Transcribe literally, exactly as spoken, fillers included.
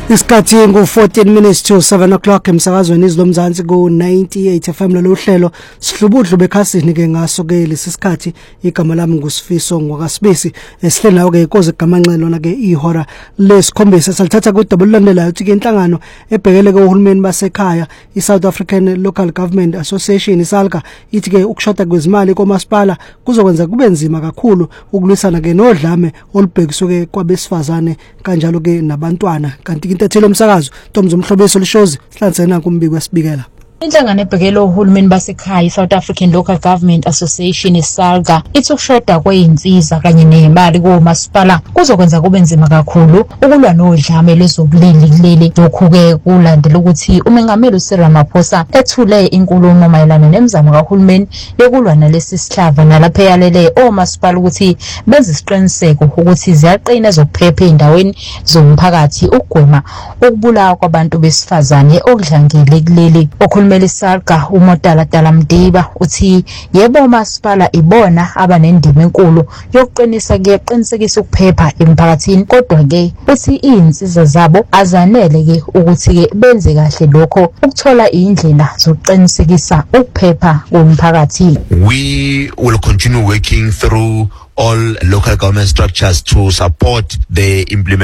Isikhathi ngo fourteen minutes to seven o'clock emsakazweni izilomzansi ku ninety-eight F M lolu hlelo sihlubudlu bekhasini ke ngaso ke lesisikhathi igama lami nguSifiso ngwakasibisi esihlelayo ke inkozi igamanxelo na ke ihora lesikhombisa salithatha ku double landelayo uthi ke inhlangano ebhekele ke uhulumeni basekhaya iSouth African Local Government Association iSALGA ithi ke ukushoda kwezimali komasipala kuzokwenza kube nzima kakhulu ukulwisana ke nodlame olubhekiswe ke kwabesifazane kanjalo ke nabantwana kanti intathelo umsakazo Tomzo Mhlobeso lishozi sihlansena kumbiko wesibikela. Inhlangano ebhekele uhulumeni basekhaya South African Local Government Association iSALGA ithi ukushoda kweinsiza kanye nemali komasipala kuzokwenza kube nzima kakhulu ukulwa nodlame lezobulili kuleli lokhu ke kulandela ukuthi umengameli uCyril Ramaphosa ethule inkulumo mayelana nemizamo kahulumeni yokulwa nalesi sihlava nalapha eyalele omasipala ukuthi benze isiqiniseko ukuthi ziyaqina zokuphepha endaweni zomphakathi ukugwema ukubulawa kwabantu besifazane okudlangile kuleli. Ukhulumela iSALGA uModala Dala Mdiba uthi yebo umasipala ibona abanendima enkulu yokuqinisa ke qinisekisa ukuphepha emphakathini kodwa ke uthi izinsiza zabo azanele ke ukuthi ke benze kahle lokho ukuthola indlela zokuqinisekisa ukuphepha komphakathi. We will continue working through all local government structures to support the implementation